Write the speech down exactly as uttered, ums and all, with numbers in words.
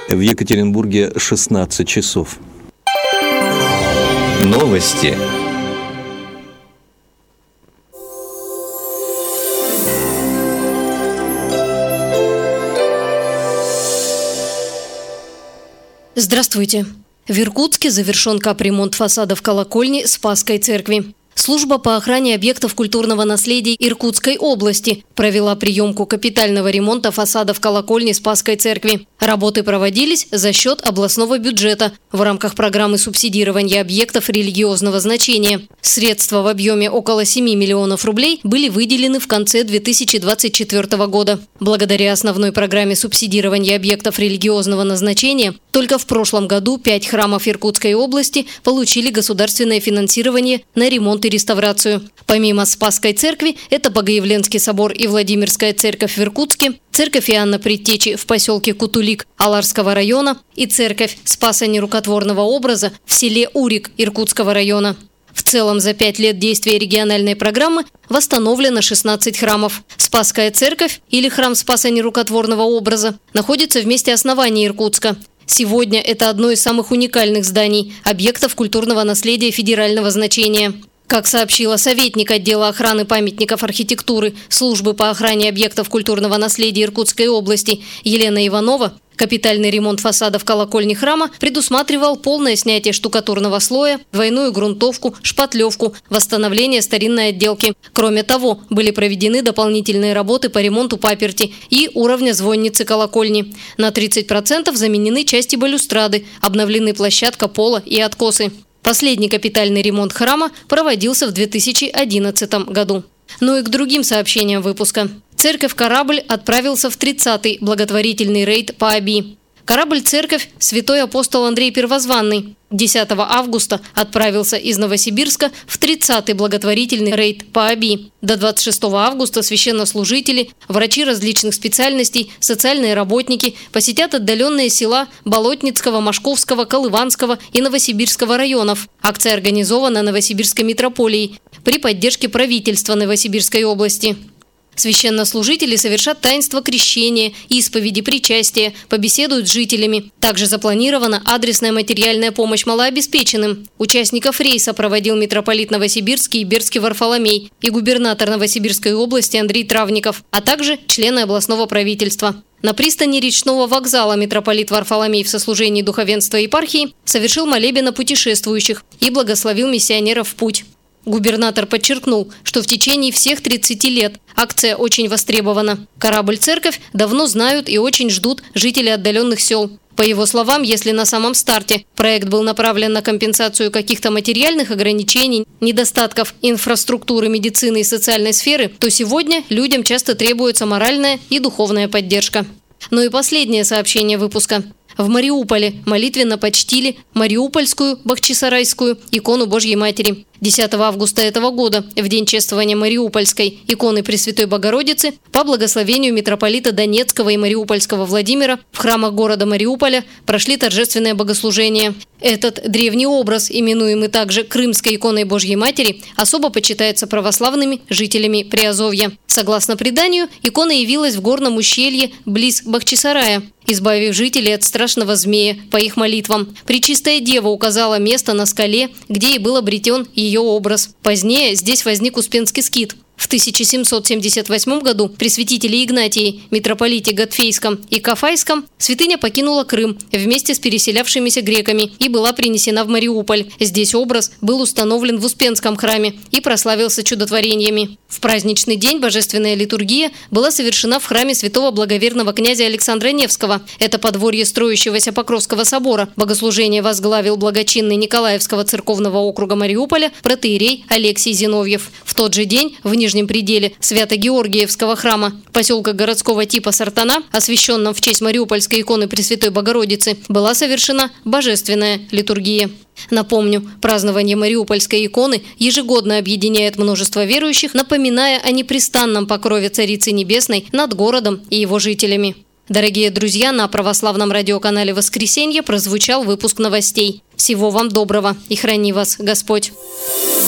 В Екатеринбурге шестнадцать часов. Новости. Здравствуйте. В Иркутске завершен капремонт фасадов колокольни Спасской церкви. Служба по охране объектов культурного наследия Иркутской области провела приемку капитального ремонта фасадов колокольни Спасской церкви. Работы проводились за счет областного бюджета в рамках программы субсидирования объектов религиозного значения. Средства в объеме около семи миллионов рублей были выделены в конце две тысячи двадцать четвёртого года. Благодаря основной программе субсидирования объектов религиозного назначения только в прошлом году пять храмов Иркутской области получили государственное финансирование на ремонт и реставрацию. Помимо Спасской церкви, это Богоявленский собор и Владимирская церковь в Иркутске, церковь Иоанна Предтечи в поселке Кутулик Аларского района и церковь Спаса Нерукотворного образа в селе Урик Иркутского района. В целом за пять лет действия региональной программы восстановлено шестнадцать храмов. Спасская церковь или храм Спаса Нерукотворного образа находится в месте основания Иркутска. Сегодня это одно из самых уникальных зданий, объектов культурного наследия федерального значения. Как сообщила советник отдела охраны памятников архитектуры Службы по охране объектов культурного наследия Иркутской области Елена Иванова, капитальный ремонт фасадов колокольни храма предусматривал полное снятие штукатурного слоя, двойную грунтовку, шпатлевку, восстановление старинной отделки. Кроме того, были проведены дополнительные работы по ремонту паперти и уровня звонницы колокольни. На тридцать процентов заменены части балюстрады, обновлены площадка пола и откосы. Последний капитальный ремонт храма проводился в две тысячи одиннадцатом году. Ну и к другим сообщениям выпуска. Церковь «Корабль» отправился в тридцатый благотворительный рейд по Оби. Корабль-церковь «Святой апостол Андрей Первозванный» десятого августа отправился из Новосибирска в тридцатый благотворительный рейд по Оби. До двадцать шестого августа священнослужители, врачи различных специальностей, социальные работники посетят отдаленные села Болотницкого, Машковского, Колыванского и Новосибирского районов. Акция организована Новосибирской митрополией при поддержке правительства Новосибирской области. Священнослужители совершат таинство крещения, исповеди, причастия, побеседуют с жителями. Также запланирована адресная материальная помощь малообеспеченным. Участников рейса проводил митрополит Новосибирский и Бердский Варфоломей и губернатор Новосибирской области Андрей Травников, а также члены областного правительства. На пристани речного вокзала митрополит Варфоломей в сослужении духовенства епархии совершил молебен о путешествующих и благословил миссионеров в путь. Губернатор подчеркнул, что в течение всех тридцати лет акция очень востребована. Корабль-церковь давно знают и очень ждут жители отдаленных сел. По его словам, если на самом старте проект был направлен на компенсацию каких-то материальных ограничений, недостатков инфраструктуры, медицины и социальной сферы, то сегодня людям часто требуется моральная и духовная поддержка. Ну и последнее сообщение выпуска. В Мариуполе молитвенно почтили Мариупольскую Бахчисарайскую икону Божьей Матери. десятого августа этого года, в день чествования Мариупольской иконы Пресвятой Богородицы, по благословению митрополита Донецкого и Мариупольского Владимира в храмах города Мариуполя прошли торжественное богослужение. Этот древний образ, именуемый также Крымской иконой Божьей Матери, особо почитается православными жителями Приазовья. Согласно преданию, икона явилась в горном ущелье близ Бахчисарая, избавив жителей от страшного змея по их молитвам. Пречистая Дева указала место на скале, где и был обретен ее образ. Позднее здесь возник Успенский скит. В тысяча семьсот семьдесят восьмом году при святителе Игнатии, митрополите Готфейском и Кафайском святыня покинула Крым вместе с переселявшимися греками и была принесена в Мариуполь. Здесь образ был установлен в Успенском храме и прославился чудотворениями. В праздничный день божественная литургия была совершена в храме святого благоверного князя Александра Невского. Это подворье строящегося Покровского собора. Богослужение возглавил благочинный Николаевского церковного округа Мариуполя протоиерей Алексий Зиновьев. В тот же день в нижнем пределе Свято-Георгиевского храма поселка городского типа Сартана, освященном в честь Мариупольской иконы Пресвятой Богородицы, была совершена божественная литургия. Напомню, празднование Мариупольской иконы ежегодно объединяет множество верующих, напоминая о непрестанном покрове Царицы Небесной над городом и его жителями. Дорогие друзья, на православном радиоканале «Воскресенье» прозвучал выпуск новостей. Всего вам доброго и храни вас Господь!